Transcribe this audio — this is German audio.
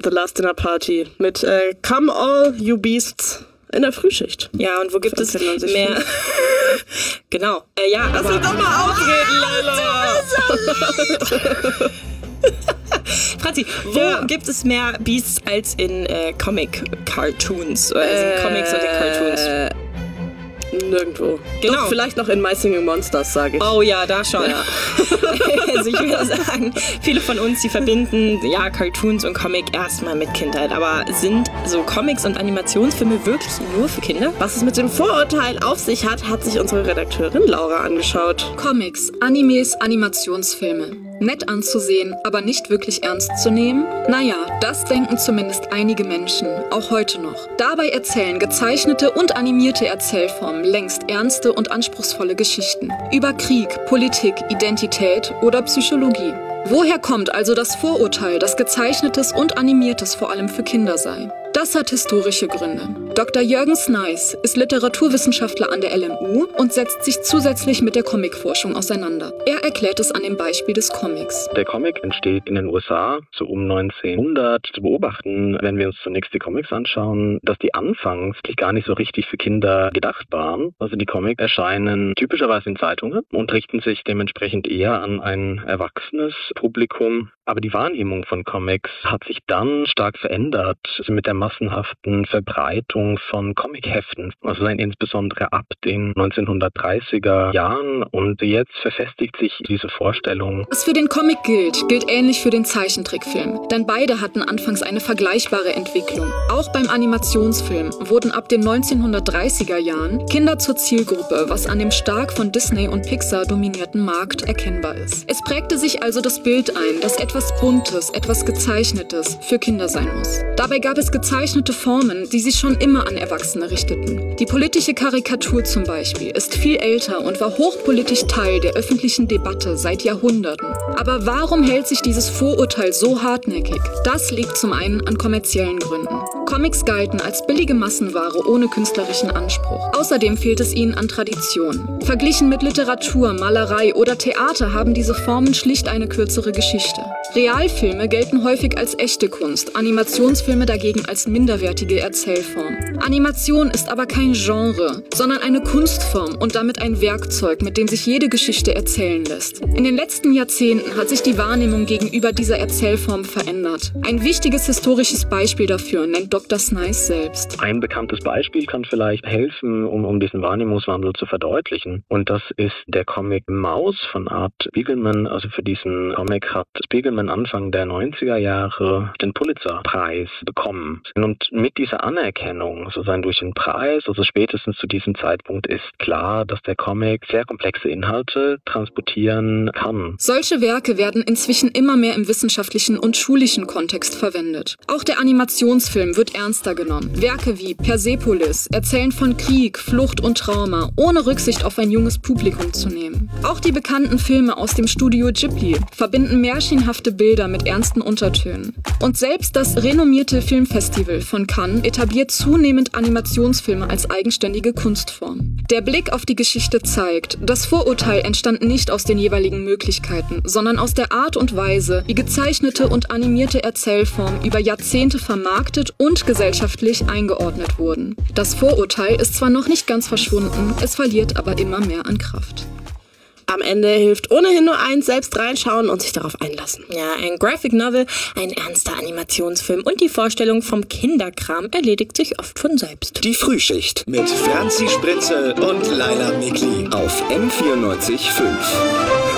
The Last Dinner Party mit Come All You Beasts in der Frühschicht. Ja, und wo gibt es mehr... Genau. Ja, lass mich doch mal ausreden, Leila! Franzi, wo gibt es mehr Beasts als in Comic-Cartoons? Also Comics und in Cartoons? Nirgendwo. Genau. Doch, vielleicht noch in My Singing Monsters, sage ich. Oh ja, da schon. Ja. Also ich würde sagen, viele von uns, die verbinden Cartoons und Comic erstmal mit Kindheit. Aber sind so Comics und Animationsfilme wirklich nur für Kinder? Was es mit dem Vorurteil auf sich hat, hat sich unsere Redakteurin Laura angeschaut. Comics, Animes, Animationsfilme. Nett anzusehen, aber nicht wirklich ernst zu nehmen? Naja, das denken zumindest einige Menschen, auch heute noch. Dabei erzählen gezeichnete und animierte Erzählformen längst ernste und anspruchsvolle Geschichten. Über Krieg, Politik, Identität oder Psychologie. Woher kommt also das Vorurteil, dass Gezeichnetes und Animiertes vor allem für Kinder sei? Das hat historische Gründe. Dr. Jürgen Sneis ist Literaturwissenschaftler an der LMU und setzt sich zusätzlich mit der Comicforschung auseinander. Er erklärt es an dem Beispiel des Comics. Der Comic entsteht in den USA so um 1900. Zu beobachten, wenn wir uns zunächst die Comics anschauen, dass die anfangs gar nicht so richtig für Kinder gedacht waren. Also die Comics erscheinen typischerweise in Zeitungen und richten sich dementsprechend eher an ein erwachsenes Publikum. Aber die Wahrnehmung von Comics hat sich dann stark verändert mit der massenhaften Verbreitung von Comicheften. Also insbesondere ab den 1930er Jahren. Und jetzt verfestigt sich diese Vorstellung. Was für den Comic gilt ähnlich für den Zeichentrickfilm. Denn beide hatten anfangs eine vergleichbare Entwicklung. Auch beim Animationsfilm wurden ab den 1930er Jahren Kinder zur Zielgruppe, was an dem stark von Disney und Pixar dominierten Markt erkennbar ist. Es prägte sich also das Bild ein, dass etwas Buntes, etwas Gezeichnetes für Kinder sein muss. Dabei gab es gezeichnete Formen, die sich schon immer an Erwachsene richteten. Die politische Karikatur zum Beispiel ist viel älter und war hochpolitisch Teil der öffentlichen Debatte seit Jahrhunderten. Aber warum hält sich dieses Vorurteil so hartnäckig? Das liegt zum einen an kommerziellen Gründen. Comics galten als billige Massenware ohne künstlerischen Anspruch. Außerdem fehlt es ihnen an Tradition. Verglichen mit Literatur, Malerei oder Theater haben diese Formen schlicht eine kürzere Geschichte. Realfilme gelten häufig als echte Kunst, Animationsfilme dagegen als minderwertige Erzählform. Animation ist aber kein Genre, sondern eine Kunstform und damit ein Werkzeug, mit dem sich jede Geschichte erzählen lässt. In den letzten Jahrzehnten hat sich die Wahrnehmung gegenüber dieser Erzählform verändert. Ein wichtiges historisches Beispiel dafür nennt Dr. Sneis selbst. Ein bekanntes Beispiel kann vielleicht helfen, um diesen Wahrnehmungswandel zu verdeutlichen. Und das ist der Comic Maus von Art Spiegelman. Also für diesen Comic hat Spiegelman Anfang der 90er Jahre den Pulitzer-Preis bekommen. Und mit dieser Anerkennung, sozusagen durch den Preis, also spätestens zu diesem Zeitpunkt ist klar, dass der Comic sehr komplexe Inhalte transportieren kann. Solche Werke werden inzwischen immer mehr im wissenschaftlichen und schulischen Kontext verwendet. Auch der Animationsfilm wird ernster genommen. Werke wie Persepolis erzählen von Krieg, Flucht und Trauma, ohne Rücksicht auf ein junges Publikum zu nehmen. Auch die bekannten Filme aus dem Studio Ghibli verbinden märchenhafte Bilder mit ernsten Untertönen. Und selbst das renommierte Filmfestival von Cannes etabliert zunehmend Animationsfilme als eigenständige Kunstform. Der Blick auf die Geschichte zeigt, das Vorurteil entstand nicht aus den jeweiligen Möglichkeiten, sondern aus der Art und Weise, wie gezeichnete und animierte Erzählformen über Jahrzehnte vermarktet und gesellschaftlich eingeordnet wurden. Das Vorurteil ist zwar noch nicht ganz verschwunden, es verliert aber immer mehr an Kraft. Am Ende hilft ohnehin nur eins, selbst reinschauen und sich darauf einlassen. Ja, ein Graphic Novel, ein ernster Animationsfilm und die Vorstellung vom Kinderkram erledigt sich oft von selbst. Die Frühschicht mit Franzi Spritzel und Laila Mikli auf M94.5.